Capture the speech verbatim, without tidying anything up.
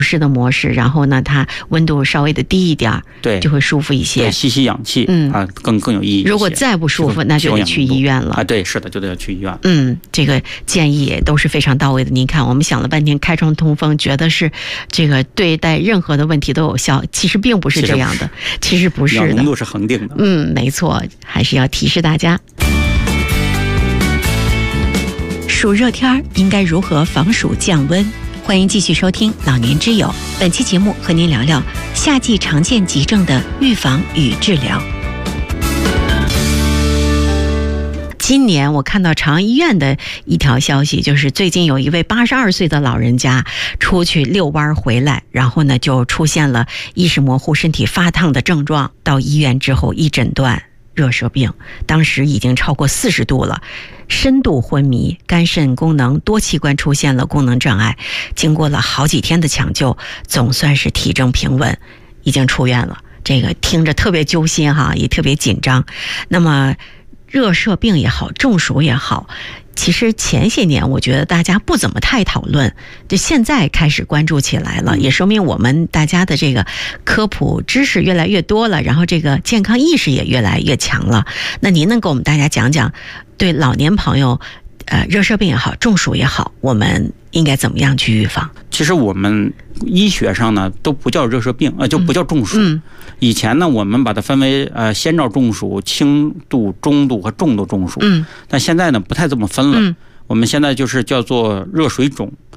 式的模式，然后呢，它温度稍微的低一点， 对， 就会舒服一些， 对，吸吸氧气， 嗯啊，更更有意义一些。 如果再不舒服，那就得去医院了啊。对，是的，就得要去医院。 嗯，这个建议也都是非常到位的。您看，我们想了半天，开窗通风，觉得是这个对待任何的问题都有效，其实并不是这样的，其实不是的， 浓度是恒定的。 嗯，没错，还是要提示大家。暑热天应该如何防暑降温？欢迎继续收听《老年之友》，本期节目和您聊聊夏季常见急症的预防与治疗。今年我看到长安医院的一条消息，就是最近有一位八十二岁的老人家出去遛弯回来，然后呢就出现了意识模糊、身体发烫的症状，到医院之后一诊断热射病，当时已经超过四十度了，深度昏迷，肝肾功能多器官出现了功能障碍，经过了好几天的抢救，总算是体征平稳，已经出院了。这个听着特别揪心哈，也特别紧张。那么热射病也好，中暑也好，其实前些年我觉得大家不怎么太讨论，就现在开始关注起来了，也说明我们大家的这个科普知识越来越多了，然后这个健康意识也越来越强了。那您能给我们大家讲讲，对老年朋友呃，热射病也好，中暑也好，我们应该怎么样去预防？ 其实我们医学上呢都不叫热射病，呃，就不叫中暑。嗯、以前呢，我们把它分为呃先兆中暑、轻度、中度和重度中暑。嗯，但现在呢不太这么分了。嗯，我们现在就是叫做热水肿。